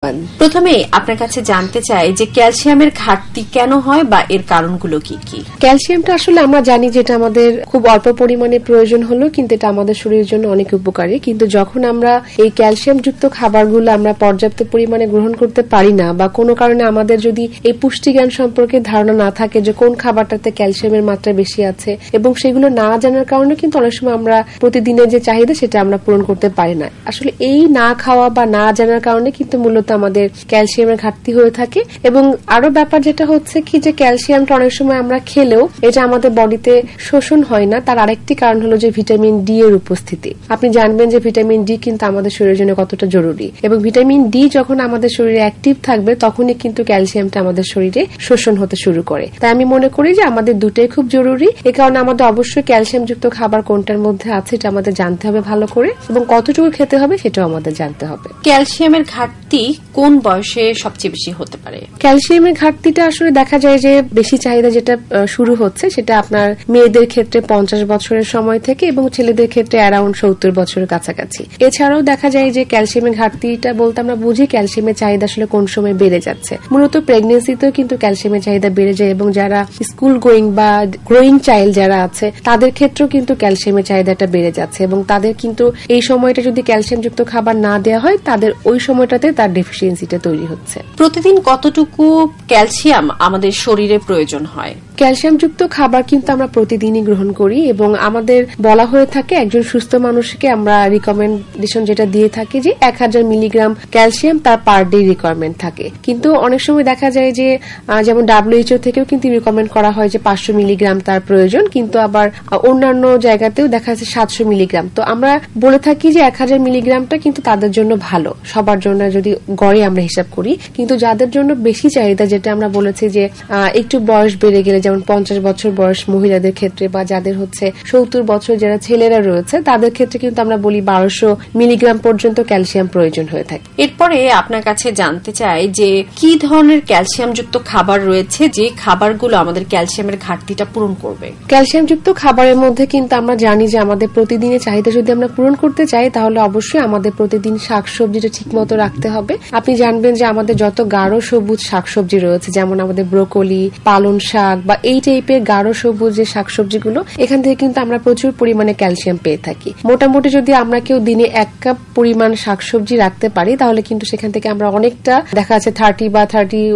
প্রথমে আপনার কাছে জানতে চাই যে ক্যালসিয়ামের ঘাটতি কেন হয় বা এর কারণগুলো কি কি? ক্যালসিয়ামটা আসলে আমরা জানি যেটা আমাদের খুব অল্প পরিমাণে প্রয়োজন হলো, কিন্তু এটা আমাদের শরীরের জন্য অনেক উপকারী। কিন্তু যখন আমরা এই ক্যালসিয়াম যুক্ত খাবারগুলো আমরা পর্যাপ্ত পরিমাণে গ্রহণ করতে পারি না, বা কোনো কারণে আমাদের যদি এই পুষ্টিজ্ঞান সম্পর্কে ধারণা না থাকে যে কোন খাবারটাতে ক্যালসিয়ামের মাত্রা বেশি আছে, এবং সেগুলো না জানার কারণে কিন্তু অনেক সময় আমরা প্রতিদিনের যে চাহিদা সেটা আমরা পূরণ করতে পারি না। আসলে এই না খাওয়া বা না জানার কারণে কিন্তু মূলত আমাদের ক্যালসিয়ামের ঘাটতি হয়ে থাকে। এবং আরো ব্যাপার যেটা হচ্ছে কি, যে ক্যালসিয়ামটা অনেক সময় আমরা খেলেও এটা আমাদের বডিতে শোষণ হয় না, তার আরেকটি কারণ হলো যে ভিটামিন ডি এর উপস্থিতি। আপনি জানবেন যে ভিটামিন ডি কিন্তু আমাদের শরীরের জন্য কতটা জরুরি, এবং ভিটামিন ডি যখন আমাদের শরীরে অ্যাক্টিভ থাকবে তখনই কিন্তু ক্যালসিয়ামটা আমাদের শরীরে শোষণ হতে শুরু করে। তাই আমি মনে করি যে আমাদের দুটোই খুব জরুরি। এ কারণে আমাদের অবশ্যই ক্যালসিয়াম যুক্ত খাবার কোনটার মধ্যে আছে এটা আমাদের জানতে হবে ভালো করে, এবং কতটুকু খেতে হবে সেটাও আমাদের জানতে হবে। ক্যালসিয়ামের ঘাটতি কোন বয়সে সবচেয়ে বেশি হতে পারে? ক্যালসিয়ামের ঘাটতিটা আসলে দেখা যায় যে বেশি চাহিদা যেটা শুরু হচ্ছে সেটা আপনার মেয়েদের ক্ষেত্রে 50 বছরের সময় থেকে, এবং ছেলেদের ক্ষেত্রে অ্যারাউন্ড 70 বছরের কাছাকাছি। এছাড়াও দেখা যায় যে ক্যালসিয়ামের ঘাটতিটা বলতে আমরা বুঝি ক্যালসিয়ামের চাহিদা আসলে কোন সময় বেড়ে যাচ্ছে। মূলত প্রেগনেন্সিতেও কিন্তু ক্যালসিয়ামের চাহিদা বেড়ে যায়, এবং যারা স্কুল গোয়িং বা গ্রোয়িং চাইল্ড যারা আছে তাদের ক্ষেত্রেও কিন্তু ক্যালসিয়ামের চাহিদাটা বেড়ে যাচ্ছে, এবং তাদের কিন্তু এই সময়টা যদি ক্যালসিয়াম যুক্ত খাবার না দেওয়া হয় তাদের ওই সময়টাতে তার ডেফিসিয়েন্সিটা তৈরি হচ্ছে। প্রতিদিন কতটুকু ক্যালসিয়াম আমাদের শরীরে প্রয়োজন হয়? ক্যালসিয়াম যুক্ত খাবার কিন্তু আমরা প্রতিদিনই গ্রহণ করি, এবং আমাদের বলা হয়ে থাকে একজন সুস্থ মানুষকে আমরা রিকমেন্ডেশন যেটা দিয়ে থাকি যে 1000 মিলিগ্রাম ক্যালসিয়াম তার পার ডে রিকোয়ারমেন্ট থাকে। কিন্তু অনেক সময় দেখা যায় যে যেমন WHO থেকেও কিন্তু রিকমেন্ড করা হয় যে 500 মিলিগ্রাম তার প্রয়োজন, কিন্তু আবার অন্যান্য জায়গাতেও দেখা যাচ্ছে 700 মিলিগ্রাম। তো আমরা বলে থাকি যে 1000 মিলিগ্রামটা কিন্তু তাদের জন্য ভালো, সবার জন্য যদি গড়ে আমরা হিসাব করি। কিন্তু যাদের জন্য বেশি চাহিদা, যেটা আমরা বলেছি যে একটু বয়স বেড়ে গেলে, যেমন 50 বছর বয়স মহিলাদের ক্ষেত্রে, বা যাদের হচ্ছে 70 বছর যারা ছেলেরা রয়েছে তাদের ক্ষেত্রে কিন্তু আমরা বলি 1200 মিলিগ্রাম পর্যন্ত ক্যালসিয়াম প্রয়োজন হয়ে থাকে। এরপরে আপনার কাছে জানতে চাই যে কি ধরনের ক্যালসিয়াম যুক্ত খাবার রয়েছে যে খাবারগুলো আমাদের ক্যালসিয়ামের ঘাটতিটা পূরণ করবে? ক্যালসিয়াম যুক্ত খাবারের মধ্যে কিন্তু আমরা জানি যে আমাদের প্রতিদিনের চাহিদা যদি আমরা পূরণ করতে চাই তাহলে অবশ্যই আমাদের প্রতিদিন শাকসবজিটা ঠিক মতো রাখতে হবে। আপনি জানবেন যে আমাদের যত গাঢ় সবুজ শাকসবজি রয়েছে, যেমন আমাদের ব্রোকলি, পালং শাক বা এই টাইপের গাঢ় সবুজ যে শাকসবজিগুলো, এখান থেকে কিন্তু আমরা প্রচুর পরিমাণে ক্যালসিয়াম পেয়ে থাকি। মোটামুটি যদি আমরা কেউ দিনে 1 কাপ পরিমাণ শাকসবজি রাখতে পারি তাহলে কিন্তু সেখান থেকে আমরা অনেকটা দেখা যাচ্ছে 30 বা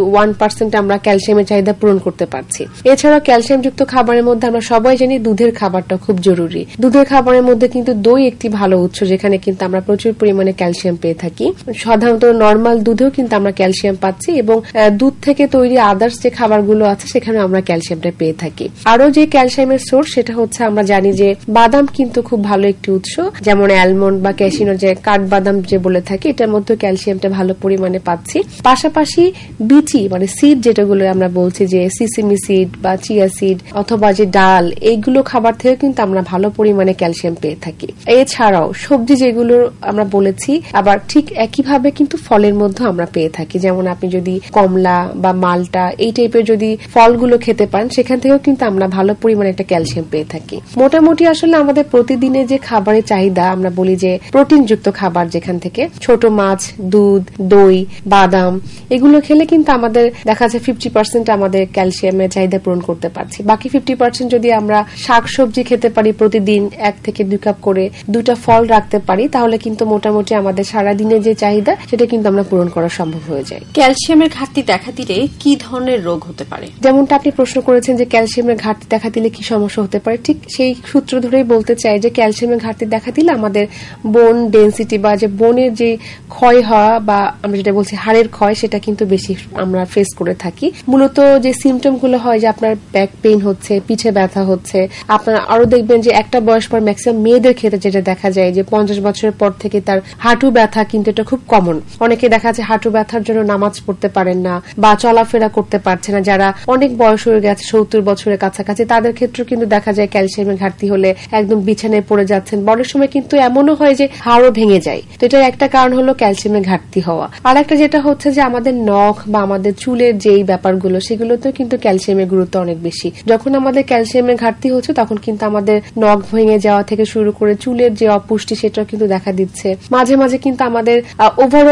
31% আমরা ক্যালসিয়ামের চাহিদা পূরণ করতে পারছি। এছাড়াও ক্যালসিয়াম যুক্ত খাবারের মধ্যে আমরা সবাই জানি দুধের খাবারটা খুব জরুরি। দুধের খাবারের মধ্যে কিন্তু দই একটি ভালো উৎস, যেখানে কিন্তু আমরা প্রচুর পরিমাণে ক্যালসিয়াম পেয়ে থাকি। সাধারণত নর্মাল দুধেও কিন্তু আমরা ক্যালসিয়াম পাচ্ছি, এবং দুধ থেকে তৈরি আদার্স যে খাবারগুলো আছে সেখানে আমরা ক্যালসিয়ামটা পেয়ে থাকি। আরো যে ক্যালসিয়ামের সোর্স সেটা হচ্ছে আমরা জানি যে বাদাম কিন্তু খুব ভালো একটি উৎস, যেমন অ্যালমন্ড বা ক্যাশিনো যে কাঠবাদাম যে বলে থাকি, এটার মধ্যে ক্যালসিয়ামটা ভালো পরিমাণে পাচ্ছি। পাশাপাশি বিচি মানে সিড যেটাগুলো আমরা বলছি যে সিসিমি সিড বা চিয়া সিড অথবা যে ডাল, এইগুলো খাবার থেকে কিন্তু আমরা ভালো পরিমাণে ক্যালসিয়াম পেয়ে থাকি। এছাড়াও সবজি যেগুলো আমরা বলেছি, আবার ঠিক একইভাবে কিন্তু ফলের মধ্যে আমরা পেয়ে থাকি। যেমন আপনি যদি কমলা বা মালটা এই টাইপের যদি ফলগুলো খেতে পান সেখান থেকেও কিন্তু আমরা ভালো পরিমাণে একটা ক্যালসিয়াম পেয়ে থাকি। মোটামুটি আসলে আমাদের প্রতিদিনের যে খাবারের চাহিদা, আমরা বলি যে প্রোটিন যুক্ত খাবার, যেখান থেকে ছোট মাছ, দুধ, দই, বাদাম এগুলো খেলে কিন্তু আমাদের দেখা যাচ্ছে 50% আমাদের ক্যালসিয়ামের চাহিদা পূরণ করতে পারছি। বাকি 50% যদি আমরা শাকসবজি খেতে পারি প্রতিদিন 1 থেকে 2 কাপ করে, 2টা ফল রাখতে পারি, তাহলে কিন্তু মোটামুটি আমাদের সারাদিনের যে চাহিদা সেটা কিন্তু আমরা পূরণ করা সম্ভব হয়ে যায়। ক্যালসিয়ামের ঘাটতি দেখা দিলে কি ধরনের রোগ হতে পারে? যেমনটা আপনি প্রশ্ন করেছেন যে ক্যালসিয়ামের ঘাটতি দেখা দিলে কি সমস্যা হতে পারে, ঠিক সেই সূত্র ধরেই বলতে চাই যে ক্যালসিয়ামের ঘাটতি দেখা দিলে আমাদের বোন ডেন্সিটি বা যে বোনের যে ক্ষয় হওয়া বা আমরা যেটা বলছি হাড়ের ক্ষয়, সেটা কিন্তু বেশি আমরা ফেস করে থাকি। মূলত যে সিমটম গুলো হয় যে আপনার ব্যাক পেইন হচ্ছে, পিঠে ব্যথা হচ্ছে, আপনারা আরো দেখবেন যে একটা বয়স পর ম্যাক্সিমাম মেয়েদের ক্ষেত্রে যেটা দেখা যায় যে 50 বছরের পর থেকে তার হাঁটু ব্যথা কিন্তু এটা খুব কমন। অনেকে দেখা যায় হাঁটু ব্যথার জন্য নামাজ পড়তে পারেন না বা চলাফেরা করতে পারছে না, যারা অনেক বয়স হয়ে গেছে 70 বছরের কাছাকাছি তাদের ক্ষেত্রে কিন্তু দেখা যায় ক্যালসিয়ামের ঘাটতি হলে একদম বিছানায় পড়ে যাচ্ছেন। অনেক সময় কিন্তু এমনও হয় যে হাড়ও ভেঙে যায়। তো এটার একটা কারণ হলো ক্যালসিয়ামের ঘাটতি হওয়া। আর একটা যেটা হচ্ছে যে আমাদের নখ বা আমাদের চুলের যেই ব্যাপারগুলো সেগুলোতেও কিন্তু ক্যালসিয়ামের গুরুত্ব অনেক বেশি। যখন আমাদের ক্যালসিয়ামের ঘাটতি হচ্ছে তখন কিন্তু আমাদের নখ ভেঙে যাওয়া থেকে শুরু করে চুলের যে অপুষ্টি সেটাও কিন্তু দেখা দিচ্ছে। মাঝে মাঝে কিন্তু আমাদের ওভারঅল কিন্তু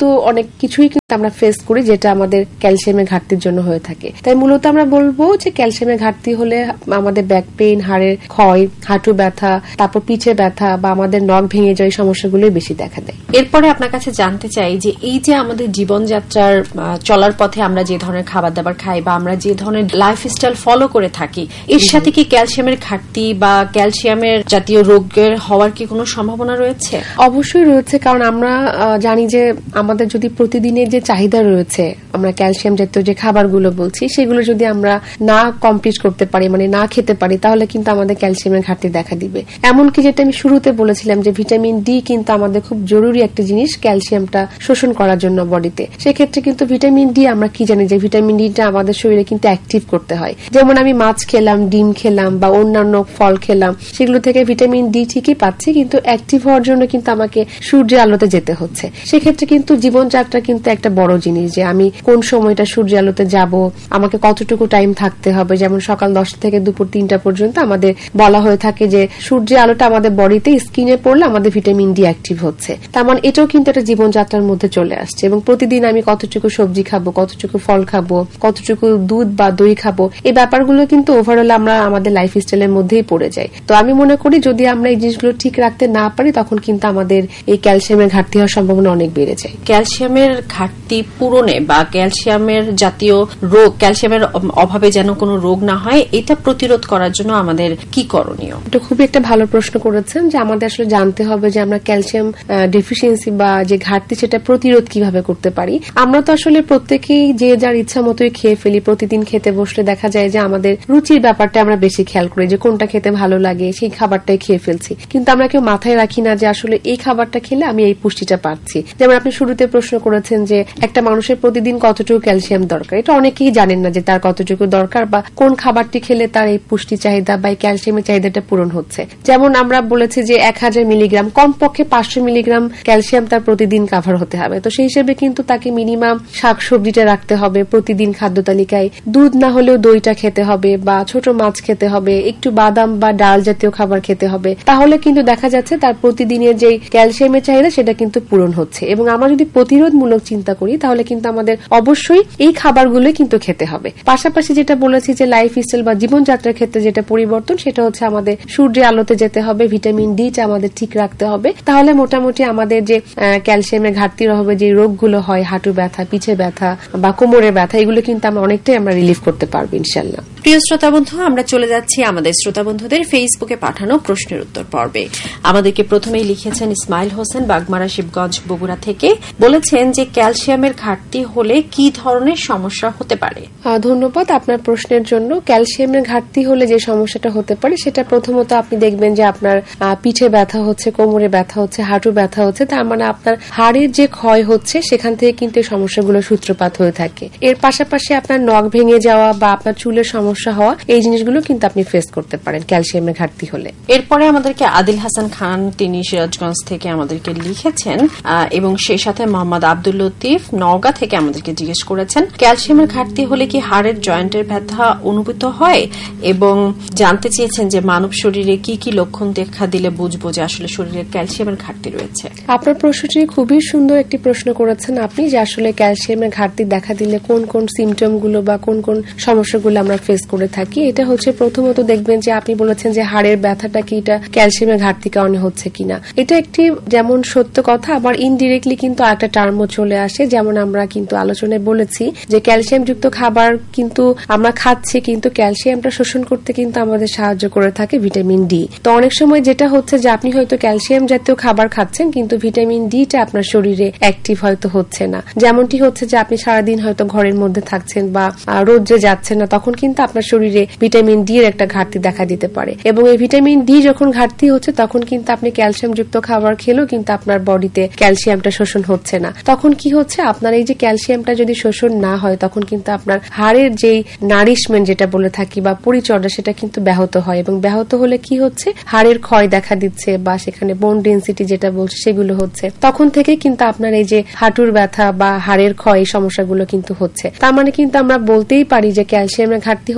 কিন্তু অনেক কিছুই কিন্তু আমরা ফেস করি যেটা আমাদের ক্যালসিয়ামের ঘাটতির জন্য হয়ে থাকে। তাই মূলত আমরা বলবো যে ক্যালসিয়ামের ঘাটতি হলে আমাদের ব্যাক পেইন, হাড়ের ক্ষয়, হাঁটু ব্যথা, তারপর পিঠে ব্যথা বা আমাদের নখ ভেঙে যাওয়া সমস্যাগুলোই বেশি দেখা দেয়। এরপরে আপনার কাছে জানতে চাই যে এই যে আমাদের জীবনযাত্রার চলার পথে আমরা যে ধরনের খাবার দাবার খাই বা আমরা যে ধরনের লাইফস্টাইল ফলো করে থাকি, এর সাথে কি ক্যালসিয়ামের ঘাটতি বা ক্যালসিয়ামের জাতীয় রোগের হওয়ার কি কোনো সম্ভাবনা রয়েছে? অবশ্যই রয়েছে, কারণ আমরা জানি যে আমাদের যদি প্রতিদিনের যে চাহিদা রয়েছে, আমরা ক্যালসিয়াম জাতীয় যে খাবারগুলো বলছি সেগুলো যদি আমরা না কমপ্লিট করতে পারি, মানে না খেতে পারি, তাহলে কিন্তু আমাদের ক্যালসিয়ামের ঘাটতি দেখা দিবে। এমনকি যেটা আমি শুরুতে বলেছিলাম যে ভিটামিন ডি কিন্তু আমাদের খুব জরুরি একটা জিনিস ক্যালসিয়ামটা শোষণ করার জন্য বডিতে। সেক্ষেত্রে কিন্তু ভিটামিন ডি আমরা কি জানি যে ভিটামিন ডিটা আমাদের শরীরে কিন্তু অ্যাক্টিভ করতে হয়। যেমন আমি মাছ খেলাম, ডিম খেলাম বা অন্যান্য ফল খেলাম, সেগুলো থেকে ভিটামিন ডি ঠিকই পাচ্ছি, কিন্তু অ্যাক্টিভ হওয়ার জন্য কিন্তু আমাকে সূর্যের আলোতে যেতে হচ্ছে। সেক্ষেত্রে কিন্তু জীবনযাত্রা কিন্তু একটা বড় জিনিস যে আমি কোন সময়টা সূর্যের আলোতে যাব, আমাকে কতটুকু টাইম থাকতে হবে। যেমন সকাল 10টা থেকে দুপুর 3টা পর্যন্ত আমাদের বলা হয়ে থাকে যে সূর্যের আলোটা আমাদের বডিতে স্কিনে পড়লে আমাদের ভিটামিন ডি অ্যাক্টিভ হচ্ছে। তার মানে এটাও কিন্তু একটা জীবনযাত্রার মধ্যে চলে আসছে। এবং প্রতিদিন আমি কতটুকু সবজি খাবো, কতটুকু ফল খাবো, কতটুকু দুধ বা দই খাবো, এই ব্যাপারগুলো কিন্তু ওভারঅল আমরা আমাদের লাইফ স্টাইলের মধ্যেই পড়ে যাই। তো আমি মনে করি যদি আমরা এই জিনিসগুলো ঠিক রাখতে না পারি তখন কিন্তু আমাদের এই ক্যালসিয়ামের ঘাটতি হওয়ার সম্ভাবনা অনেক বেড়ে যায়। ক্যালসিয়ামের ঘাটতি পূরণে বা ক্যালসিয়ামের জাতীয় রোগ, ক্যালসিয়ামের অভাবে যেন কোনো রোগ না হয়, এটা প্রতিরোধ করার জন্য আমাদের কি করণীয়? এটা খুবই একটা ভালো প্রশ্ন করেছেন যে আমাদের আসলে জানতে হবে যে আমরা ক্যালসিয়াম ডেফিসিয়েন্সি বা যে ঘাটতি সেটা প্রতিরোধ কিভাবে করতে পারি। আমরা তো আসলে প্রত্যেকেই যে যার ইচ্ছা মতোই খেয়ে ফেলি। প্রতিদিন খেতে বসলে দেখা যায় যে আমাদের রুচির ব্যাপারটা আমরা বেশি খেয়াল করি যে কোনটা খেতে ভালো লাগে সেই খাবারটাই খেয়ে ফেলছি, কিন্তু আমরা কেউ মাথায় রাখি না যে আসলে এই খাবারটা খেলে আমি এই পুষ্টিটা পাচ্ছি। যেমন আপনি শুরুতে প্রশ্ন করেছেন যে একটা মানুষের প্রতিদিন কতটুকু ক্যালসিয়াম দরকার, এটা অনেকেই জানেন না যে তার কতটুকু দরকার বা কোন খাবারটি খেলে তার এই পুষ্টি চাহিদা বা ক্যালসিয়ামের চাহিদাটা পূরণ হচ্ছে। যেমন আমরা বলেছি যে 1000 মিলিগ্রাম, কমপক্ষে 500 মিলিগ্রাম ক্যালসিয়াম তার প্রতিদিন কাভার হতে হবে। তো সেই হিসেবে কিন্তু তাকে মিনিমাম শাকসবজিটা রাখতে হবে প্রতিদিন খাদ্য তালিকায়, দুধ না হলেও দইটা খেতে হবে বা ছোট মাছ খেতে হবে, একটু বাদাম বা ডাল জাতীয় খাবার খেতে হবে। তাহলে কিন্তু দেখা যাচ্ছে তার প্রতিদিনের যে ক্যালসিয়ামের চাহিদা সেটা কিন্তু পূরণ হচ্ছে। এবং আমরা যদি প্রতিরোধমূলক চিন্তা করি তাহলে কিন্তু আমাদের অবশ্যই এই খাবারগুলো কিন্তু খেতে হবে। পাশাপাশি যেটা বলেছি যে লাইফ স্টাইল বা জীবনযাত্রার ক্ষেত্রে যেটা পরিবর্তন, সেটা হচ্ছে আমাদের সূর্যের আলোতে যেতে হবে, ভিটামিন ডিটা আমাদের ঠিক রাখতে হবে। তাহলে মোটামুটি আমাদের যে ক্যালসিয়ামের ঘাটতির অভাবে যে রোগগুলো হয়, হাঁটু ব্যথা, পিঠে ব্যথা বা কোমরে ব্যথা, এগুলো কিন্তু আমরা অনেকটাই আমরা রিলিফ করতে পারবো ইনশাল্লাহ। প্রিয় শ্রোতা বন্ধু, আমরা চলে যাচ্ছি আমাদের শ্রোতা বন্ধুদের ফেসবুকে পাঠানো প্রশ্নের উত্তর পর্বে। আমাদেরকে প্রথমেই লিখেছেন ইসমাইল হোসেন, বাগমারা, শিবগঞ্জ, বগুড়া থেকে। বলেছেন যে ক্যালসিয়ামের ঘাটতি হলে কি ধরনের সমস্যা হতে পারে? ধন্যবাদ আপনার প্রশ্নের জন্য। ক্যালসিয়ামের ঘাটতি হলে যে সমস্যাটা হতে পারে সেটা প্রথমত আপনি দেখবেন যে আপনার পিঠে ব্যথা হচ্ছে, কোমরে ব্যথা হচ্ছে, হাঁটু ব্যথা হচ্ছে। তার মানে আপনার হাড়ের যে ক্ষয় হচ্ছে সেখান থেকে কিন্তু এই সমস্যাগুলো সূত্রপাত হয়ে থাকে। এর পাশাপাশি আপনার নখ ভেঙে যাওয়া বা আপনার চুলের সমস্যা হওয়া, এই জিনিসগুলো কিন্তু আপনি ফেস করতে পারেন ক্যালসিয়ামের ঘাটতি হলে। এরপরে আমাদেরকে আদিল হাসান খান, তিনি সিরাজগঞ্জ থেকে আমাদেরকে লিখেছেন এবং সেই সাথে মোহাম্মদ আব্দুল লতিফ নওগাঁ থেকে আমাদেরকে জিজ্ঞেস করেছেন ক্যালসিয়ামের ঘাটতি হলে কি হাড়ের জয়েন্টের ব্যথা অনুভূত হয়, এবং জানতে চেয়েছেন যে মানব শরীরে কি কি লক্ষণ দেখা দিলে বুঝবো যে আসলে শরীরে ক্যালসিয়ামের ঘাটতি রয়েছে। আপনার প্রশ্নটি খুবই সুন্দর একটি প্রশ্ন করেছেন আপনি, যে আসলে ক্যালসিয়ামের ঘাটতি দেখা দিলে কোন কোন সিমটম গুলো বা কোন কোন সমস্যাগুলো আমরা ফেস করে থাকি। এটা হচ্ছে প্রথমত দেখবেন যে আপনি বলেছেন যে হাড়ের ব্যথাটা কি এটা ক্যালসিয়ামের ঘাটতি কারণে হচ্ছে কিনা। এটা একটি যেমন সত্য কথা, আবার ইনডিরেক্টলি কিন্তু আরেকটা টার্মও চলে আসে। যেমন আমরা কিন্তু আলোচনায় বলেছি যে ক্যালসিয়াম যুক্ত খাবার কিন্তু আমরা খাচ্ছি, কিন্তু ক্যালসিয়ামটা শোষণ করতে কিন্তু আমাদের সাহায্য করে থাকে ভিটামিন ডি। তো অনেক সময় যেটা হচ্ছে যে আপনি হয়তো ক্যালসিয়াম জাতীয় খাবার খাচ্ছেন কিন্তু ভিটামিন ডিটা আপনার শরীরে অ্যাক্টিভ হয়তো হচ্ছে না। যেমনটি হচ্ছে যে আপনি সারাদিন হয়তো ঘরের মধ্যে থাকছেন বা রোদে যাচ্ছেন না, তখন কিন্তু আপনার শরীরে ভিটামিন ডি এর একটা ঘাটতি দেখা দিতে পারে। এবং এই ভিটামিন ডি যখন ঘাটতি হচ্ছে তখন কিন্তু আপনি ক্যালসিয়াম যুক্ত খাবার খেলেও কিন্তু আপনার বডিতে ক্যালসিয়ামটা শোষণ হচ্ছে না। তখন কি হচ্ছে, আপনার এই যে ক্যালসিয়ামটা যদি শোষণ না হয় তখন কিন্তু আপনার হাড়ের যেই নারিশমেন্ট যেটা বলে থাকি বা পরিচর্যা, সেটা কিন্তু ব্যাহত হয়। এবং ব্যাহত হলে কি হচ্ছে, হাড়ের ক্ষয় দেখা দিচ্ছে বা সেখানে বোন ডেন্সিটি যেটা বলছে সেগুলো হচ্ছে। তখন থেকে কিন্তু আপনার এই যে হাঁটুর ব্যথা বা হাড়ের ক্ষয়, এই সমস্যাগুলো কিন্তু হচ্ছে। তার মানে কিন্তু আমরা বলতেই পারি যে ক্যালসিয়ামের ঘাটতি হলে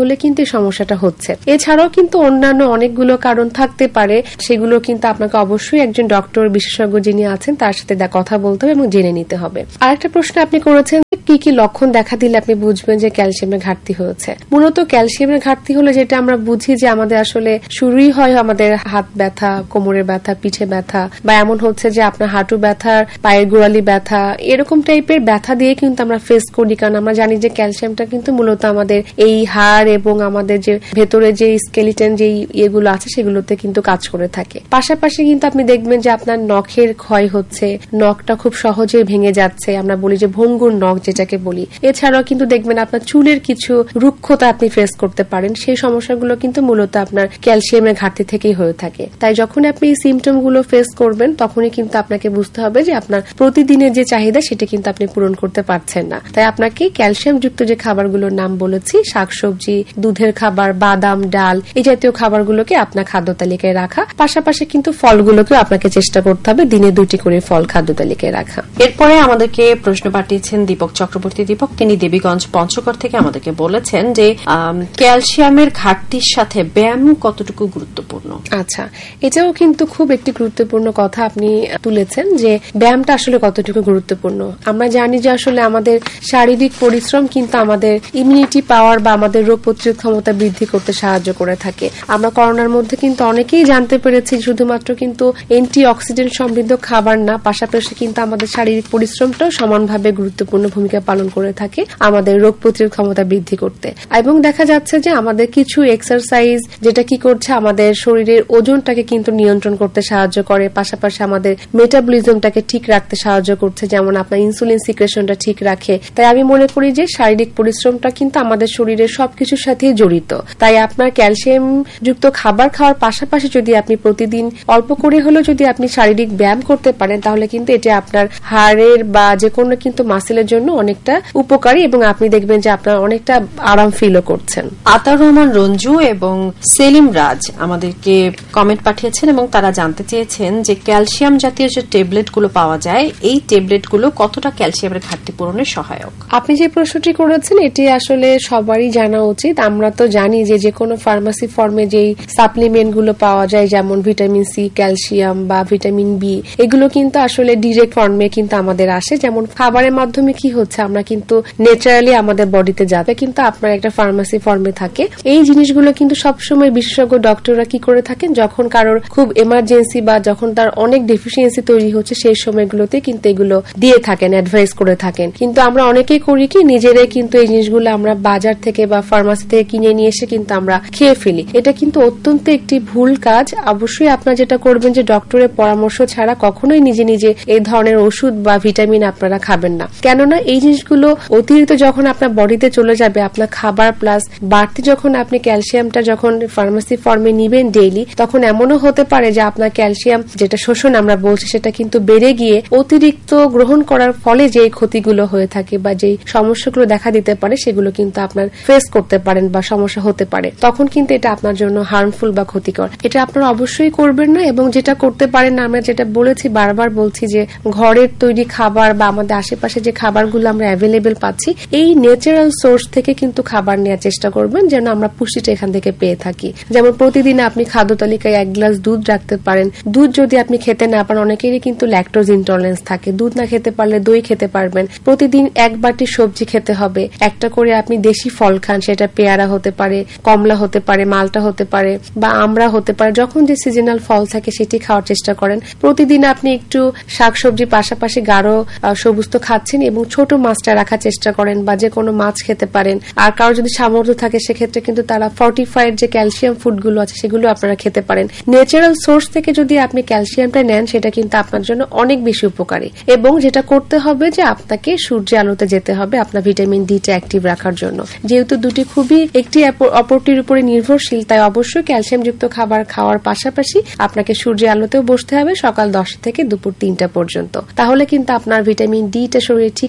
হলে কিন্তু এই সমস্যাটা হচ্ছে। এছাড়াও কিন্তু অন্যান্য অনেকগুলো কারণ থাকতে পারে, সেগুলো কিন্তু আপনাকে অবশ্যই একজন ডক্টর বিশেষজ্ঞ যিনি আছেন তার সাথে কথা বলতে হবে এবং জেনে নিতে হবে। আরেকটা প্রশ্ন আপনি করেছেন, কি কি লক্ষণ দেখা দিলে আপনি বুঝবেন যে ক্যালসিয়ামের ঘাটতি হয়েছে। মূলত ক্যালসিয়ামের ঘাটতি হলে যেটা আমরা বুঝি যে আমাদের আসলে শুরুই হয় আমাদের হাত ব্যথা, কোমরের ব্যথা, পিঠে ব্যথা, বা এমন হচ্ছে যে আপনার হাঁটু ব্যথা, পায়ের গোড়ালি ব্যথা, এরকম টাইপের ব্যথা দিয়ে কিন্তু আমরা ফেস করি। কারণ আমরা জানি যে ক্যালসিয়ামটা কিন্তু মূলত আমাদের এই হাড় এবং আমাদের যে ভেতরে যে স্কেলিটন যে ইয়েগুলো আছে সেগুলোতে কিন্তু কাজ করে থাকে। পাশাপাশি কিন্তু আপনি দেখবেন যে আপনার নখের ক্ষয় হচ্ছে, নখটা খুব সহজে ভেঙে যাচ্ছে, আমরা বলি যে ভঙ্গুর নখ যেটাকে বলি। এছাড়াও কিন্তু দেখবেন আপনার চুলের কিছু রুক্ষতা আপনি ফেস করতে পারেন। সেই সমস্যাগুলো কিন্তু মূলত আপনার ক্যালসিয়ামের ঘাটতি থেকেই হয়ে থাকে। তাই যখন আপনি এই সিমটম গুলো ফেস করবেন তখনই কিন্তু আপনাকে বুঝতে হবে যে আপনার প্রতিদিনের যে চাহিদা সেটা কিন্তু আপনি পূরণ করতে পারছেন না। তাই আপনাকে ক্যালসিয়াম যুক্ত যে খাবারগুলোর নাম বলেছি, শাকসবজি, দুধের খাবার, বাদাম, ডাল, এই জাতীয় খাবারগুলোকে আপনার খাদ্য তালিকায় রাখা। পাশাপাশি কিন্তু ফলগুলোকেও আপনাকে চেষ্টা করতে হবে দিনে 2টি করে ফল খাদ্য তালিকায় রাখা। এরপরে আমাদেরকে প্রশ্ন পাঠিয়েছেন দীপক চক্রবর্তী। দীপক, তিনি দেবীগঞ্জ পঞ্চগড় থেকে আমাদেরকে বলেছেন যে ক্যালসিয়ামের ঘাটতির সাথে ব্যায়াম কতটুকু গুরুত্বপূর্ণ। আচ্ছা, এটাও কিন্তু খুব একটি গুরুত্বপূর্ণ কথা আপনি তুলেছেন যে ব্যায়ামটা আসলে কতটুকু গুরুত্বপূর্ণ। আমরা জানি যে আসলে আমাদের শারীরিক পরিশ্রম কিন্তু আমাদের ইমিউনিটি পাওয়ার বা আমাদের রোগ প্রতিরোধ ক্ষমতা বৃদ্ধি করতে সাহায্য করে থাকে। আমরা করোনার মধ্যে কিন্তু অনেকেই জানতে পেরেছি শুধুমাত্র কিন্তু অ্যান্টি অক্সিডেন্ট সমৃদ্ধ খাবার না, পাশাপাশি কিন্তু আমাদের শারীরিক পরিশ্রমটাও সমানভাবে গুরুত্বপূর্ণ ভূমিকা পালন করে থাকে আমাদের রোগ প্রতিরোধ ক্ষমতা বৃদ্ধি করতে। এবং দেখা যাচ্ছে যে আমাদের কিছু এক্সারসাইজ যেটা কি করছে, আমাদের শরীরের ওজনটাকে কিন্তু নিয়ন্ত্রণ করতে সাহায্য করে, পাশাপাশি আমাদের মেটাবলিজমটাকে ঠিক রাখতে সাহায্য করছে, যেমন আপনার ইনসুলিন সিক্রেশনটা ঠিক রাখে। তাই আমি মনে করি যে শারীরিক পরিশ্রমটা কিন্তু আমাদের শরীরের সবকিছুর সাথে জড়িত। তাই আপনার ক্যালসিয়াম যুক্ত খাবার খাওয়ার পাশাপাশি যদি আপনি প্রতিদিন অল্প করে হলেও যদি আপনি শারীরিক ব্যায়াম করতে পারেন তাহলে কিন্তু এটা আপনার হাড়ের বা যে কোনো কিন্তু মাসেলের জন্য অনেকটা উপকারী এবং আপনি দেখবেন যে আপনার অনেকটা আরাম ফিলও করছেন। আতার রহমান রঞ্জু এবং সেলিম রাজ আমাদেরকে কমেন্ট পাঠিয়েছেন এবং তারা জানতে চেয়েছেন যে ক্যালসিয়াম জাতীয় যে ট্যাবলেটগুলো পাওয়া যায় এই ট্যাবলেটগুলো কতটা ক্যালসিয়ামের ঘাটতি পূরণে সহায়ক। আপনি যে প্রশ্নটি করেছেন এটি আসলে সবারই জানা উচিত। আমরা তো জানি যে কোনো ফার্মাসি ফর্মে যেই সাপ্লিমেন্ট গুলো পাওয়া যায় যেমন ভিটামিন সি, ক্যালসিয়াম বা ভিটামিন বি, এগুলো কিন্তু আসলে ডিরেক্ট ফর্মে কিন্তু আমাদের আসে। যেমন খাবারের মাধ্যমে কি হচ্ছে, আমরা কিন্তু ন্যাচারালি আমাদের বডিতে যাবে, কিন্তু আপনার একটা ফার্মাসি ফর্মে থাকে। এই জিনিসগুলো কিন্তু সবসময় বিশেষজ্ঞ ডক্টররা কি করে থাকেন, যখন কারোর খুব এমার্জেন্সি বা যখন তার অনেক ডেফিসিয়েন্সি তৈরি হচ্ছে সেই সময়গুলোতে কিন্তু এগুলো দিয়ে থাকেন, অ্যাডভাইস করে থাকেন। কিন্তু আমরা অনেকেই করি কি, নিজেরাই কিন্তু এই জিনিসগুলো আমরা বাজার থেকে বা ফার্মাসি থেকে কিনে নিয়ে এসে কিন্তু আমরা খেয়ে ফেলি। এটা কিন্তু অত্যন্ত একটি ভুল কাজ। অবশ্যই আপনারা যেটা করবেন যে ডক্টরের পরামর্শ ছাড়া কখনোই নিজে নিজে এই ধরনের ওষুধ বা ভিটামিন আপনারা খাবেন না। কেননা এই জিনিসগুলো অতিরিক্ত যখন আপনার বডিতে চলে যাবে, আপনার খাবার প্লাস বাড়তি যখন আপনি ক্যালসিয়ামটা যখন ফার্মাসি ফর্মে নিবেন ডেইলি, তখন এমনও হতে পারে যে আপনার ক্যালসিয়াম যেটা শোষণ আমরা বলছি সেটা কিন্তু বেড়ে গিয়ে অতিরিক্ত গ্রহণ করার ফলে যে ক্ষতিগুলো হয়ে থাকে বা যে সমস্যাগুলো দেখা দিতে পারে সেগুলো কিন্তু আপনার ফেস করতে পারেন বা সমস্যা হতে পারে। তখন কিন্তু এটা আপনার জন্য হার্মফুল বা ক্ষতিকর। এটা আপনারা অবশ্যই করবেন না। এবং যেটা করতে পারেন, আমরা যেটা বলেছি, বারবার বলছি যে ঘরের তৈরি খাবার বা আমাদের আশেপাশে যে খাবারগুলো আমরা অ্যাভেলেবেল পাচ্ছি এই ন্যাচারাল সোর্স থেকে কিন্তু খাবার নেওয়ার চেষ্টা করবেন যেন আমরা পুষ্টিটা এখান থেকে পেয়ে থাকি। যেমন প্রতিদিন আপনি খাদ্য তালিকায় 1 গ্লাস দুধ রাখতে পারেন। দুধ যদি আপনি খেতে না পারেন, অনেকেরই কিন্তু ল্যাকটোজ ইনটলারেন্স থাকে, দুধ না খেতে পারলে দই খেতে পারবেন। প্রতিদিন 1 বাটি সবজি খেতে হবে। একটা করে আপনি দেশি ফল খান, সেটা পেয়ারা হতে পারে, কমলা হতে পারে, মালটা হতে পারে বা আমড়া হতে পারে। যখন যে সিজনাল ফল থাকে সেটি খাওয়ার চেষ্টা করেন। প্রতিদিন আপনি একটু শাকসবজি পাশাপাশি গাঢ় সবুজ তো খাচ্ছেন এবং ছোট মাছটা রাখার চেষ্টা করেন বা যে কোনো মাছ খেতে পারেন। আর কারো যদি সামর্থ্য থাকে সেক্ষেত্রে কিন্তু তারা ফর্টিফাইড যে ক্যালসিয়াম ফুডগুলো আছে সেগুলো আপনারা খেতে পারেন। ন্যাচারাল সোর্স থেকে যদি আপনি ক্যালসিয়ামটা নেন সেটা কিন্তু আপনার জন্য অনেক বেশি উপকারী। এবং যেটা করতে হবে যে আপনাকে সূর্যের আলোতে যেতে হবে আপনার ভিটামিন ডিটা অ্যাক্টিভ রাখার জন্য। যেহেতু দুটি খুবই একটি অপরটির উপরে নির্ভরশীল, তাই অবশ্যই ক্যালসিয়াম যুক্ত খাবার খাওয়ার পাশাপাশি আপনাকে সূর্যের আলোতেও বসতে হবে সকাল 10 থেকে দুপুর 3টা পর্যন্ত। তাহলে কিন্তু আপনার ভিটামিন ডিটা শরীরে ঠিক রাখার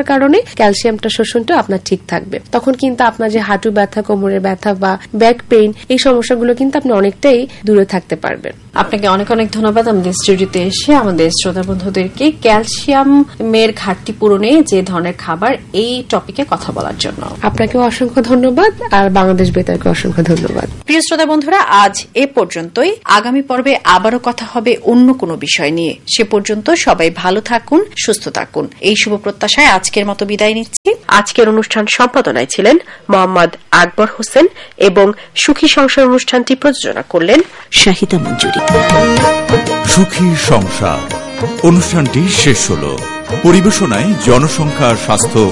কারণে ক্যালসিয়ামটা শোষণটা আপনার ঠিক থাকবে। তখন কিন্তু আপনার যে হাঁটু ব্যথা, কোমরের ব্যথা বা ব্যাক পেইন, এই সমস্যাগুলো কিন্তু আপনি অনেকটাই দূরে থাকতে পারবেন। আপনাকে অনেক অনেক ধন্যবাদ আমাদের স্টুডিওতে এসে আমাদের শ্রোতা বন্ধুদেরকে ক্যালসিয়ামের ঘাটতি পূরণে যে ধরনের খাবার, এই টপিকে কথা বলার জন্য। আপনাকেও অসংখ্য ধন্যবাদ, আর বাংলাদেশ বেতারকে অসংখ্য ধন্যবাদ। প্রিয় শ্রোতা বন্ধুরা, আজ এ পর্যন্তই। আগামী পর্বে আবারও কথা হবে অন্য কোনো বিষয় নিয়ে। সে পর্যন্ত সবাই ভালো থাকুন, সুস্থ থাকুন, এই শুভ প্রত্যাশায় আজকের মতো বিদায় নিচ্ছি। আজকের অনুষ্ঠান সম্পাদনায় ছিলেন মোহাম্মদ আকবর হোসেন এবং সুখী সংসার অনুষ্ঠানটি প্রযোজনা করলেন শাহিদা মঞ্জুরি। সুখী সংসার অনুষ্ঠানটি শেষ হল। পরিবেশনায় জনসংখ্যা, স্বাস্থ্য